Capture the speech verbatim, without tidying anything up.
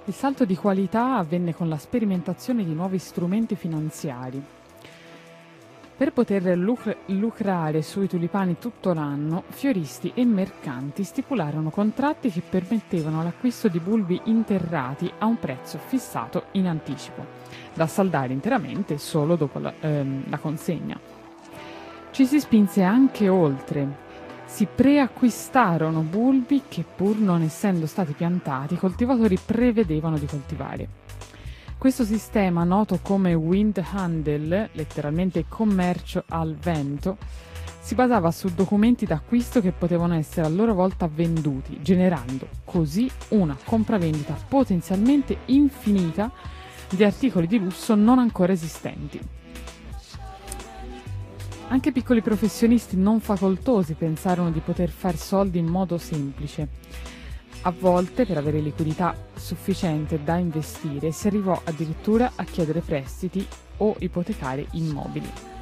Il salto di qualità avvenne con la sperimentazione di nuovi strumenti finanziari. Per poter lucr- lucrare sui tulipani tutto l'anno, fioristi e mercanti stipularono contratti che permettevano l'acquisto di bulbi interrati a un prezzo fissato in anticipo, da saldare interamente solo dopo la, ehm, la consegna. Ci si spinse anche oltre. Si preacquistarono bulbi che, pur non essendo stati piantati, i coltivatori prevedevano di coltivare. Questo sistema, noto come Windhandel, letteralmente commercio al vento, si basava su documenti d'acquisto che potevano essere a loro volta venduti, generando così una compravendita potenzialmente infinita di articoli di lusso non ancora esistenti. Anche piccoli professionisti non facoltosi pensarono di poter fare soldi in modo semplice. A volte, per avere liquidità sufficiente da investire, si arrivò addirittura a chiedere prestiti o ipotecare immobili.